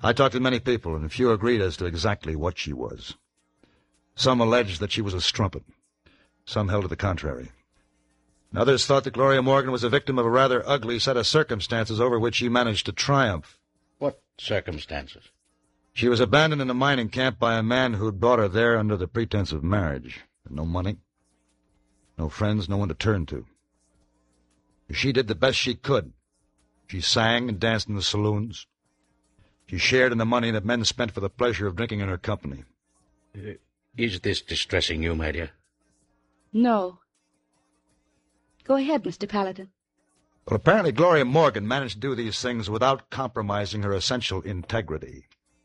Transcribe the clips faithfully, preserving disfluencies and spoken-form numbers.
I talked to many people, and few agreed as to exactly what she was. Some alleged that she was a strumpet. Some held to the contrary. Others thought that Gloria Morgan was a victim of a rather ugly set of circumstances over which she managed to triumph. What circumstances? She was abandoned in a mining camp by a man who'd brought her there under the pretense of marriage. No money, no friends, no one to turn to. She did the best she could. She sang and danced in the saloons. She shared in the money that men spent for the pleasure of drinking in her company. Uh, is this distressing you, my dear? No. Go ahead, Mister Paladin. Well, apparently Gloria Morgan managed to do these things without compromising her essential integrity.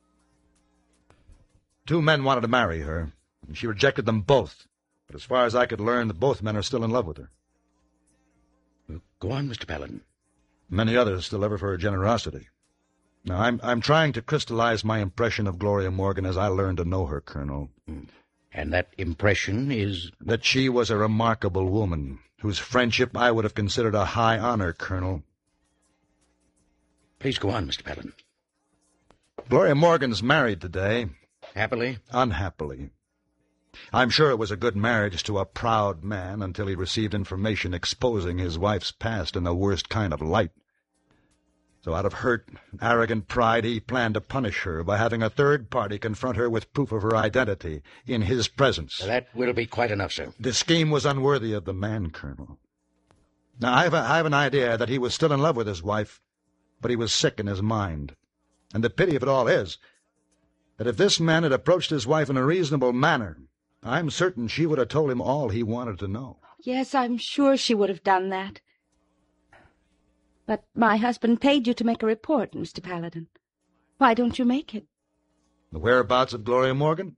Two men wanted to marry her, and she rejected them both. But as far as I could learn, both men are still in love with her. Go on, Mister Paladin. Many others still love her for her generosity. Now, I'm, I'm trying to crystallize my impression of Gloria Morgan as I learned to know her, Colonel. And that impression is? That she was a remarkable woman, whose friendship I would have considered a high honor, Colonel. Please go on, Mister Paladin. Gloria Morgan's married today. Happily? Unhappily. I'm sure it was a good marriage to a proud man until he received information exposing his wife's past in the worst kind of light. So out of hurt and arrogant pride, he planned to punish her by having a third party confront her with proof of her identity in his presence. That will be quite enough, sir. The scheme was unworthy of the man, Colonel. Now, I have, a, I have an idea that he was still in love with his wife, but he was sick in his mind. And the pity of it all is that if this man had approached his wife in a reasonable manner, I'm certain she would have told him all he wanted to know. Yes, I'm sure she would have done that. But my husband paid you to make a report, Mister Paladin. Why don't you make it? The whereabouts of Gloria Morgan?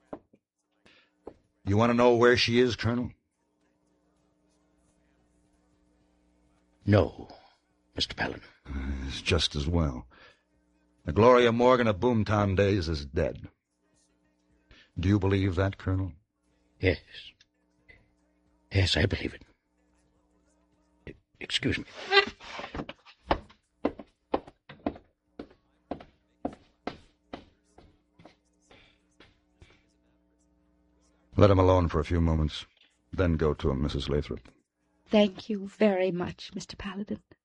You want to know where she is, Colonel? No, Mister Paladin. It's just as well. The Gloria Morgan of Boomtown days is dead. Do you believe that, Colonel? Yes. Yes, I believe it. E- excuse me. Let him alone for a few moments. Then go to him, Missus Lathrop. Thank you very much, Mister Paladin.